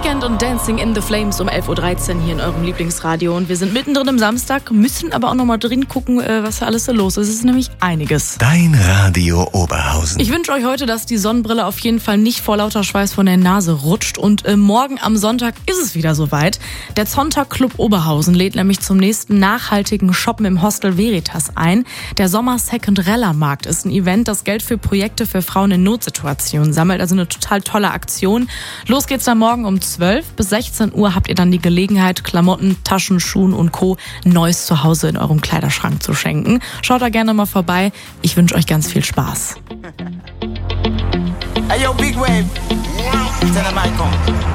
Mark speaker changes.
Speaker 1: Weekend und Dancing in the Flames um 11.13 Uhr hier in eurem Lieblingsradio. Und wir sind mittendrin im Samstag, müssen aber auch noch mal drin gucken, was da alles so los ist. Es ist nämlich einiges.
Speaker 2: Dein Radio Oberhausen.
Speaker 1: Ich wünsche euch heute, dass die Sonnenbrille auf jeden Fall nicht vor lauter Schweiß von der Nase rutscht. Und morgen am Sonntag ist es wieder soweit. Der Zonta Club Oberhausen lädt nämlich zum nächsten nachhaltigen Shoppen im Hostel Veritas ein. Der Sommer Second-Reller Markt ist ein Event, das Geld für Projekte für Frauen in Notsituationen sammelt. Also eine total tolle Aktion. Los geht's dann morgen um 12 bis 16 Uhr habt ihr dann die Gelegenheit, Klamotten, Taschen, Schuhen und Co. Neues Zuhause in eurem Kleiderschrank zu schenken. Schaut da gerne mal vorbei. Ich wünsche euch ganz viel Spaß.
Speaker 3: Hey yo, Big Wave. Tell them I come.